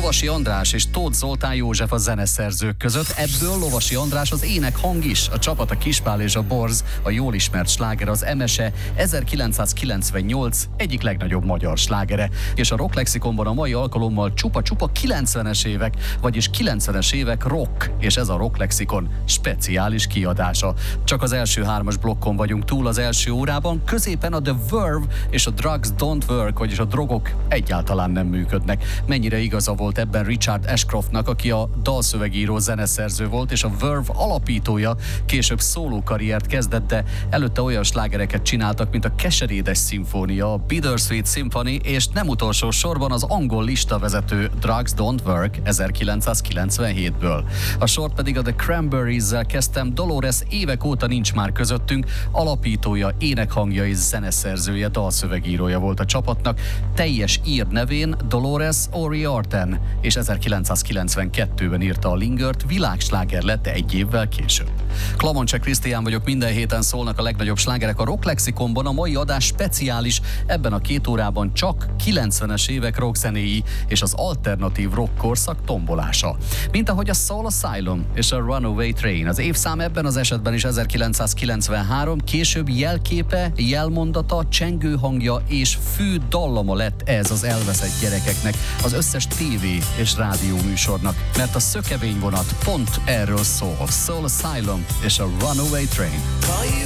Lovasi András és Tóth Zoltán József a zeneszerzők között, ebből Lovasi András az énekhang is, a csapat a Kispál és a Borz, a jól ismert sláger az Emese, 1998 egyik legnagyobb magyar slágere, és a Rock Lexikonban a mai alkalommal csupa-csupa 90-es évek, vagyis 90-es évek rock, és ez a Rock Lexikon speciális kiadása. Csak az első 3-as blokkon vagyunk túl az első órában, középen a The Verve és a Drugs Don't Work, vagyis a drogok egyáltalán nem működnek. Mennyire igaza volt ebben Richard Ashcroftnak, aki a dalszövegíró, zeneszerző volt, és a Verve alapítója, később szólókarriert kezdett, de előtte olyan slágereket csináltak, mint a Keserédes szimfónia, a Bittersweet Symphony, és nem utolsó sorban az angol listavezető Drugs Don't Work 1997-ből. A sort pedig a The Cranberries-zel kezdtem, Dolores évek óta nincs már közöttünk, alapítója, énekhangja és zeneszerzője, dalszövegírója volt a csapatnak, teljes ír nevén Dolores O'Riordan, és 1992-ben írta a Lingert, világsláger lett egy évvel később. Klamoncse Krisztián vagyok, minden héten szólnak a legnagyobb slágerek a Rock Lexikonban, a mai adás speciális, ebben a 2 órában csak 90-es évek rockzenéi és az alternatív rock korszak tombolása. Mint ahogy a Soul Asylum és a Runaway Train. Az évszám ebben az esetben is 1993, később jelképe, jelmondata, csengőhangja és fő dallama lett ez az elveszett gyerekeknek, az összes tévé és rádió műsornak, mert a szökevényvonat pont erről szól. Soul Asylum és a Runaway Train.